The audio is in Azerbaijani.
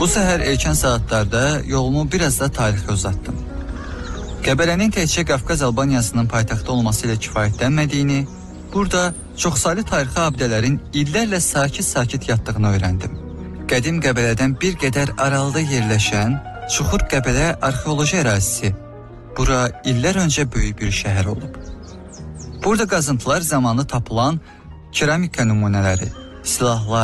Bu səhər erkən saatlarda yolumu biraz da tarixə uzatdım. Qəbələnin təkcə Qafqaz Albaniyasının paytaxtı olması ilə kifayətlənmədiyini, burada çoxsaylı tarixi abidələrin illərlə sakit-sakit yatdığını öyrəndim. Qədim Qəbələdən bir qədər aralıda yerləşən Çuxur Qəbələ arxeoloji ərazisi. Bura illər öncə böyük bir şəhər olub. Burada qazıntılar zamanı tapılan keramika nümunələri, silahlar,